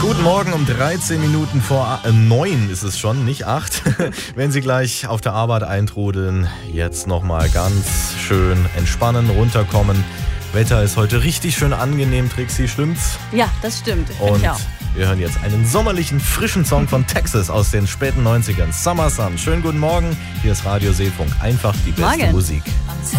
Guten Morgen, um 13 Minuten vor 9 ist es schon, nicht 8. Wenn Sie gleich auf der Arbeit eintrudeln, jetzt nochmal ganz schön entspannen, runterkommen. Wetter ist heute richtig schön angenehm, Trixie, stimmt's? Ja, das stimmt. Und Ich auch. wir hören jetzt einen sommerlichen, frischen Song von Texas aus den späten 90ern. Summer Sun. Schönen guten Morgen. Hier ist Radio Seefunk. Einfach die beste Morgen. Musik.